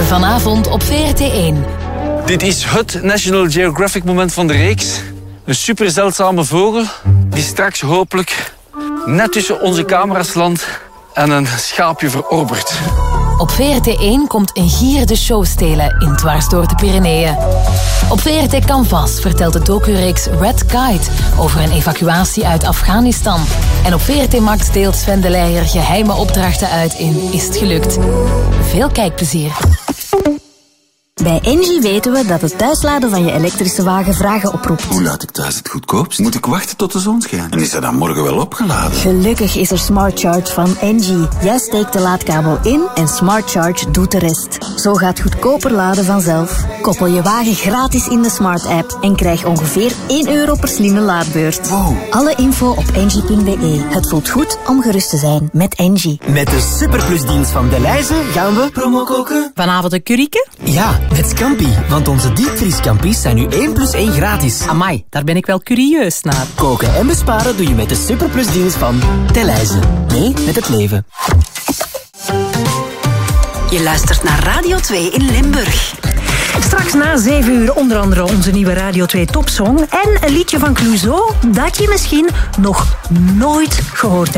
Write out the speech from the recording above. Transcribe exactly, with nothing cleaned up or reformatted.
Vanavond op V R T één. Dit is het National Geographic moment van de reeks. Een super zeldzame vogel die straks hopelijk net tussen onze camera's landt en een schaapje verorbert. Op V R T één komt een gier de show stelen in Dwars door de Pyreneeën. Op V R T Canvas vertelt de docureeks Red Guide over een evacuatie uit Afghanistan. En op V R T Max deelt Sven de Leijer geheime opdrachten uit in Is het gelukt? Veel kijkplezier. Bij Engie weten we dat het thuisladen van je elektrische wagen vragen oproept. Hoe laat ik thuis het goedkoopst? Moet ik wachten tot de zon schijnt? En is dat dan morgen wel opgeladen? Gelukkig is er Smart Charge van Engie. Jij steekt de laadkabel in en Smart Charge doet de rest. Zo gaat goedkoper laden vanzelf. Koppel je wagen gratis in de Smart app en krijg ongeveer één euro per slimme laadbeurt. Wow. Alle info op engie punt b e. Het voelt goed om gerust te zijn met Engie. Met de superplusdienst van Delhaize gaan we promo koken. Vanavond een curryke? Ja, met scampi. Want onze diepvriescampi's zijn nu één plus één gratis. Amai, daar ben ik wel curieus naar. Koken en besparen doe je met de superplusdienst van Delhaize. Nee, met het leven. Je luistert naar Radio twee in Limburg. Straks na zeven uur onder andere onze nieuwe Radio twee Topsong en een liedje van Clouseau dat je misschien nog nooit gehoord hebt.